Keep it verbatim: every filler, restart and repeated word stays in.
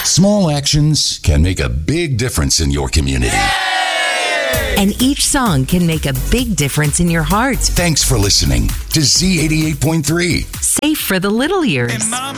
Small actions can make a big difference in your community. And each song can make a big difference in your heart. Thanks for listening to Z eighty-eight point three. Safe for the little ears.